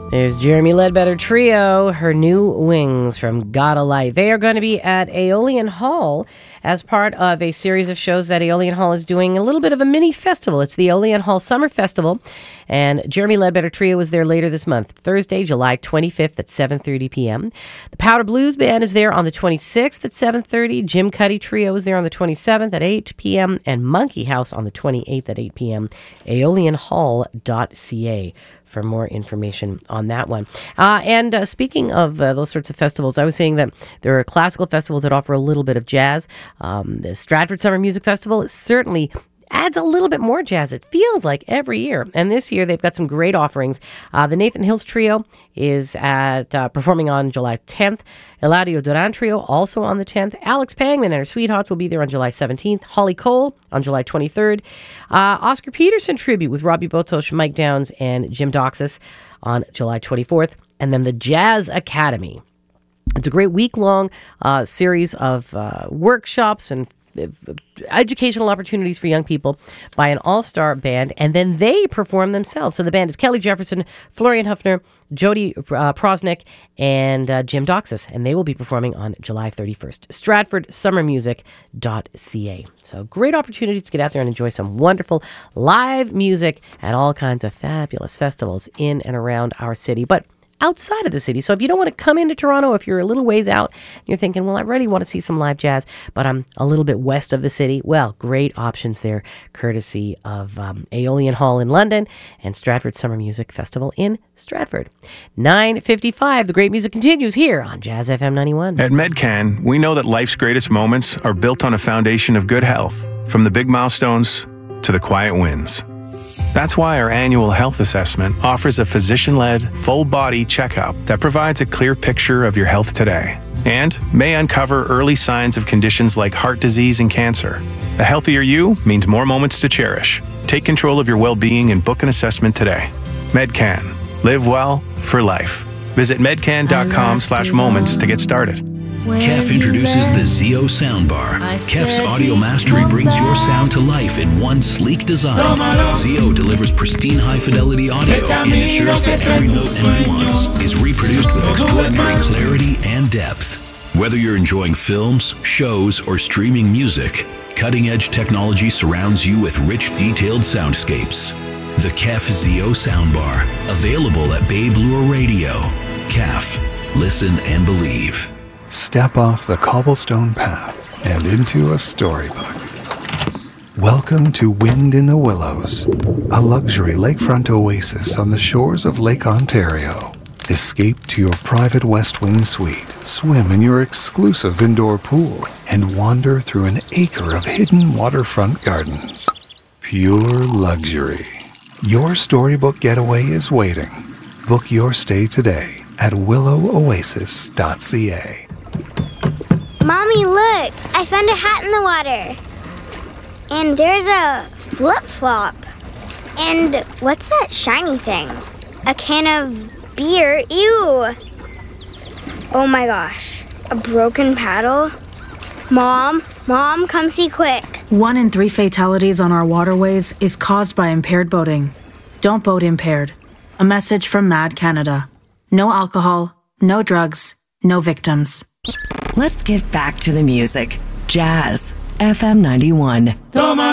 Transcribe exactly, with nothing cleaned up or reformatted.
There's Jeremy Ledbetter Trio, Her New Wings from Gotta Light. They are going to be at Aeolian Hall as part of a series of shows that Aeolian Hall is doing, a little bit of a mini festival. It's the Aeolian Hall Summer Festival, and Jeremy Ledbetter Trio is there later this month, Thursday, July twenty-fifth at seven thirty p.m. The Powder Blues Band is there on the twenty-sixth at seven thirty. Jim Cuddy Trio is there on the twenty-seventh at eight p.m. and Monkey House on the twenty-eighth at eight p.m. aeolian hall dot c a for more information on that one. Uh, and uh, speaking of uh, those sorts of festivals, I was saying that there are classical festivals that offer a little bit of jazz. Um, the Stratford Summer Music Festival is certainly adds a little bit more jazz, it feels like, every year. And this year, they've got some great offerings. Uh, the Nathan Hills Trio is at uh, performing on July tenth. Eladio Duran Trio also on the tenth. Alex Pangman and her Sweethearts will be there on July seventeenth. Holly Cole on July twenty-third. Uh, Oscar Peterson Tribute with Robbie Botosh, Mike Downs, and Jim Doxas on July twenty-fourth. And then the Jazz Academy. It's a great week-long uh, series of uh, workshops and educational opportunities for young people by an all-star band, and then they perform themselves. So the band is Kelly Jefferson, Florian Huffner, Jody uh, Prosnick, and uh, Jim Doxas, and they will be performing on July thirty-first. stratford summer music dot c a. So great opportunity to get out there and enjoy some wonderful live music at all kinds of fabulous festivals in and around our city. But outside of the city. So if you don't want to come into Toronto, if you're a little ways out, and you're thinking, well, I really want to see some live jazz, but I'm a little bit west of the city, well, great options there, courtesy of um, Aeolian Hall in London and Stratford Summer Music Festival in Stratford. nine fifty-five, the great music continues here on Jazz F M ninety-one. At Medcan, we know that life's greatest moments are built on a foundation of good health, from the big milestones to the quiet wins. That's why our annual health assessment offers a physician-led, full-body checkup that provides a clear picture of your health today and may uncover early signs of conditions like heart disease and cancer. A healthier you means more moments to cherish. Take control of your well-being and book an assessment today. Medcan. Live well for life. Visit medcan.com slash moments to get started. K E F introduces the Zeo Soundbar. K E F's audio mastery brings your sound to life in one sleek design. Zeo delivers pristine high-fidelity audio and ensures that every note and nuance is reproduced with extraordinary clarity and depth. Whether you're enjoying films, shows, or streaming music, cutting-edge technology surrounds you with rich, detailed soundscapes. The K E F Zeo Soundbar, available at Babe Lure Radio. K E F. Listen and believe. Step off the cobblestone path and into a storybook. Welcome to Wind in the Willows, a luxury lakefront oasis on the shores of Lake Ontario. Escape to your private West Wing suite, swim in your exclusive indoor pool, and wander through an acre of hidden waterfront gardens. Pure luxury. Your storybook getaway is waiting. Book your stay today at willow oasis dot c a. Mommy, look! I found a hat in the water. And there's a flip-flop. And what's that shiny thing? A can of beer. Ew! Oh my gosh. A broken paddle? Mom, Mom, come see quick. One in three fatalities on our waterways is caused by impaired boating. Don't boat impaired. A message from Mad Canada. No alcohol, no drugs, no victims. Let's get back to the music. Jazz F M ninety-one.